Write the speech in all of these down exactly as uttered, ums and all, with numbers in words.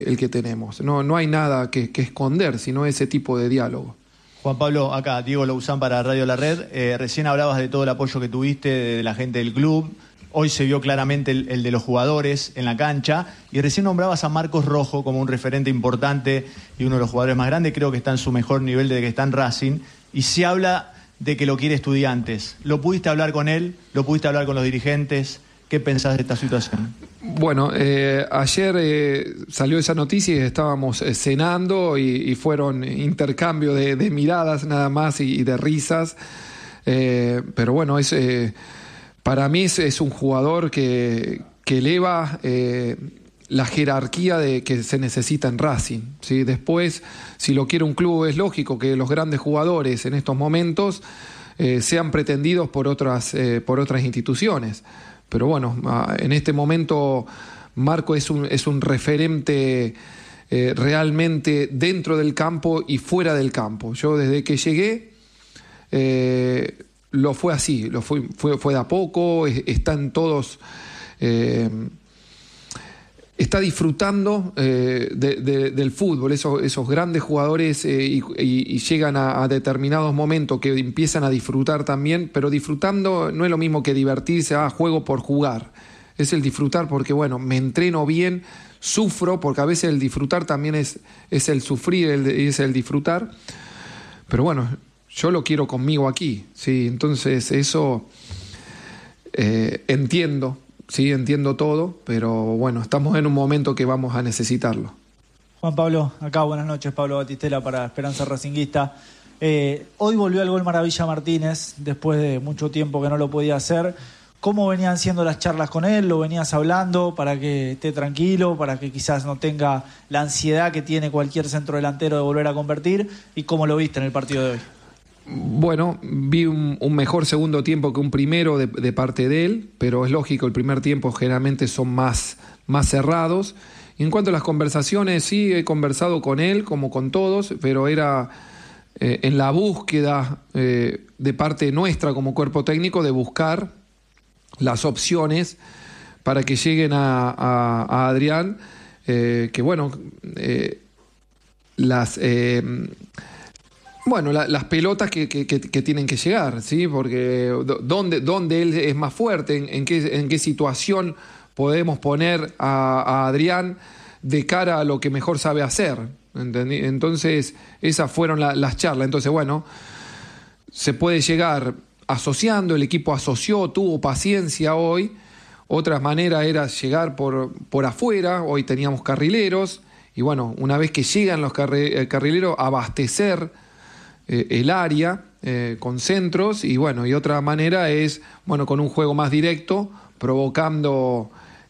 el que tenemos. No, no hay nada que, que esconder, sino ese tipo de diálogo. Juan Pablo, acá Diego Louzán para Radio La Red. Eh, recién hablabas de todo el apoyo que tuviste de, de la gente del club. Hoy se vio claramente el, el de los jugadores en la cancha. Y recién nombrabas a Marcos Rojo como un referente importante y uno de los jugadores más grandes. Creo que está en su mejor nivel desde que está en Racing. Y se habla de que lo quiere Estudiantes. ¿Lo pudiste hablar con él? ¿Lo pudiste hablar con los dirigentes? ¿Qué pensás de esta situación? Bueno, eh, ayer eh, salió esa noticia y estábamos eh, cenando y, y fueron intercambio de, de miradas nada más y, y de risas. Eh, pero bueno, es, eh, para mí es, es un jugador que, que eleva eh, la jerarquía de, que se necesita en Racing, ¿sí? Después, si lo quiere un club, es lógico que los grandes jugadores en estos momentos eh, sean pretendidos por otras, eh, por otras instituciones. Pero bueno, en este momento Marco es un, es un referente eh, realmente dentro del campo y fuera del campo. Yo desde que llegué eh, lo fue así, lo fue, fue, fue de a poco, están todos, eh, está disfrutando eh, de, de, del fútbol, esos, esos grandes jugadores eh, y, y, y llegan a, a determinados momentos que empiezan a disfrutar también, pero disfrutando no es lo mismo que divertirse, ah, juego por jugar, es el disfrutar porque bueno, me entreno bien, sufro, porque a veces el disfrutar también es, es el sufrir, el, es el disfrutar, pero bueno, yo lo quiero conmigo aquí, ¿sí? Entonces eso eh, entiendo. Sí, entiendo todo, pero bueno, estamos en un momento que vamos a necesitarlo. Juan Pablo, acá buenas noches, Pablo Batistela para Esperanza Racinguista. Eh, hoy volvió al gol Maravilla Martínez, después de mucho tiempo que no lo podía hacer. ¿Cómo venían siendo las charlas con él? ¿Lo venías hablando para que esté tranquilo, para que quizás no tenga la ansiedad que tiene cualquier centrodelantero de volver a convertir? ¿Y cómo lo viste en el partido de hoy? Bueno, vi un, un mejor segundo tiempo que un primero de, de parte de él, pero es lógico, el primer tiempo generalmente son más, más cerrados. Y en cuanto a las conversaciones, sí, he conversado con él, como con todos, pero era eh, en la búsqueda eh, de parte nuestra como cuerpo técnico de buscar las opciones para que lleguen a, a, a Adrián, eh, que bueno, eh, las... Eh, Bueno, la, las pelotas que, que, que, que tienen que llegar, ¿sí? Porque dónde, dónde él es más fuerte, en, en, qué, en qué situación podemos poner a, a Adrián de cara a lo que mejor sabe hacer, ¿entendí? Entonces, esas fueron la, las charlas. Entonces, bueno, se puede llegar asociando, el equipo asoció, tuvo paciencia hoy. Otra manera era llegar por, por afuera, hoy teníamos carrileros, y bueno, una vez que llegan los carri, carrileros, abastecer el área eh, con centros y bueno, y otra manera es bueno con un juego más directo provocando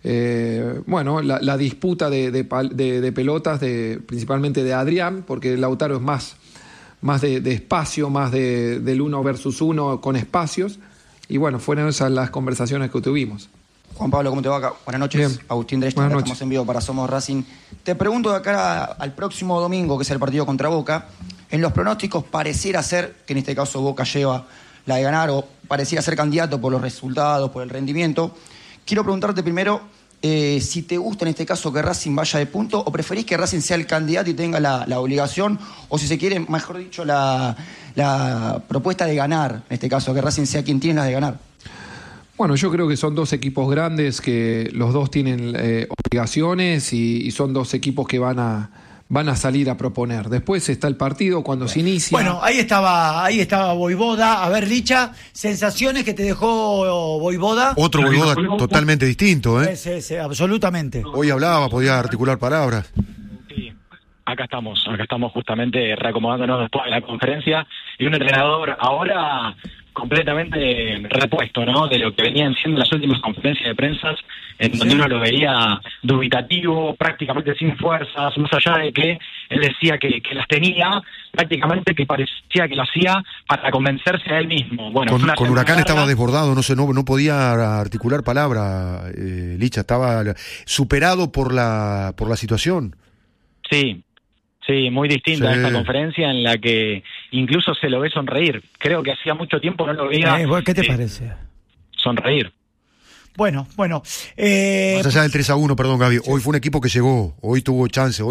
eh, bueno la, la disputa de, de, de, de pelotas de, principalmente de Adrián, porque Lautaro es más, más de, de espacio, más de, del uno versus uno con espacios, y bueno, fueron esas las conversaciones que tuvimos. Juan Pablo, ¿cómo te va acá? Buenas noches. Bien. Agustín Dreschner, estamos en vivo para Somos Racing. Te pregunto de acá al próximo domingo, que es el partido contra Boca. En los pronósticos pareciera ser, que en este caso Boca lleva la de ganar, o pareciera ser candidato por los resultados, por el rendimiento. Quiero preguntarte primero eh, si te gusta en este caso que Racing vaya de punto, o preferís que Racing sea el candidato y tenga la, la obligación, o si se quiere, mejor dicho, la, la propuesta de ganar, en este caso, que Racing sea quien tiene las de ganar. Bueno, yo creo que son dos equipos grandes, que los dos tienen eh, obligaciones y, y son dos equipos que van a... van a salir a proponer. Después está el partido cuando se inicia. Bueno, ahí estaba, ahí estaba Voivoda. A ver, Licha, sensaciones que te dejó Voivoda. Otro Voivoda totalmente distinto, ¿eh? Sí, sí, absolutamente. Hoy hablaba, podía articular palabras. Sí, acá estamos, acá estamos justamente reacomodándonos después de la conferencia, y un entrenador ahora completamente repuesto, ¿no? De lo que venían siendo las últimas conferencias de prensa, en donde uno lo veía dubitativo, prácticamente sin fuerzas, más allá de que él decía que, que las tenía, prácticamente que parecía que lo hacía para convencerse a él mismo. Bueno, con, con Huracán larga. Estaba desbordado, no sé, no, no podía articular palabra, eh, Licha, estaba superado por la por la situación. Sí. Sí, muy distinta sí. a esta conferencia en la que incluso se lo ve sonreír. Creo que hacía mucho tiempo no lo veía. Eh, ¿Qué te eh, parece? Sonreír. Bueno, bueno. Eh, Más allá del tres a uno, perdón, Gaby, hoy fue un equipo que llegó, hoy tuvo chance, hoy